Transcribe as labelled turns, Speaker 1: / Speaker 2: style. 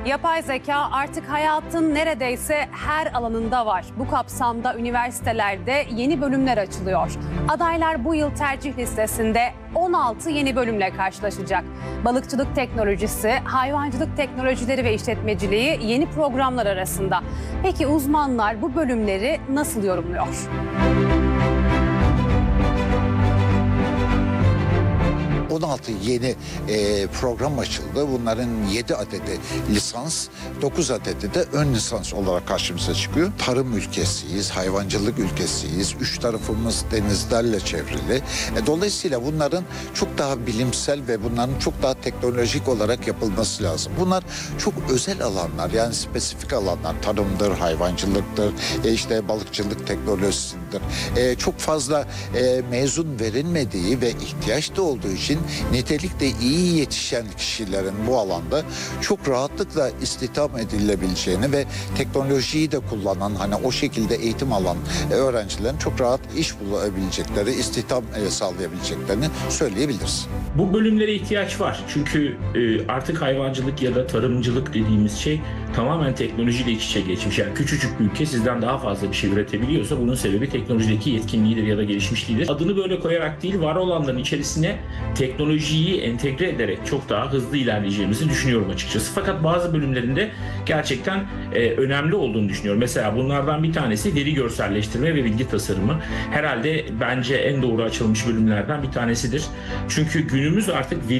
Speaker 1: Yapay zeka artık hayatın neredeyse her alanında var. Bu kapsamda üniversitelerde yeni bölümler açılıyor. Adaylar bu yıl tercih listesinde 16 yeni bölümle karşılaşacak. Balıkçılık teknolojisi, hayvancılık teknolojileri ve işletmeciliği yeni programlar arasında. Peki uzmanlar bu bölümleri nasıl yorumluyor?
Speaker 2: Yeni program açıldı. Bunların 7 adedi lisans, 9 adedi de ön lisans olarak karşımıza çıkıyor. Tarım ülkesiyiz, hayvancılık ülkesiyiz. Üç tarafımız denizlerle çevrili. Dolayısıyla bunların çok daha bilimsel ve bunların çok daha teknolojik olarak yapılması lazım. Bunlar çok özel alanlar, yani spesifik alanlar. Tarımdır, hayvancılıktır, işte balıkçılık teknolojisidir. Çok fazla mezun verilmediği ve ihtiyaç da olduğu için nitelikte iyi yetişen kişilerin bu alanda çok rahatlıkla istihdam edilebileceğini ve teknolojiyi de kullanan, hani o şekilde eğitim alan öğrencilerin çok rahat iş bulabilecekleri, istihdam sağlayabileceklerini söyleyebiliriz.
Speaker 3: Bu bölümlere ihtiyaç var. Çünkü artık hayvancılık ya da tarımcılık dediğimiz şey tamamen teknolojiyle iç içe geçmiş. Yani küçücük bir ülke sizden daha fazla bir şey üretebiliyorsa bunun sebebi teknolojideki yetkinliğidir ya da gelişmişliğidir. Adını böyle koyarak değil, var olanların içerisine teknolojiyi entegre ederek çok daha hızlı ilerleyeceğimizi düşünüyorum açıkçası. Fakat bazı bölümlerinde gerçekten önemli olduğunu düşünüyorum. Mesela bunlardan bir tanesi veri görselleştirme ve bilgi tasarımı. Herhalde bence en doğru açılmış bölümlerden bir tanesidir. Çünkü günümüz artık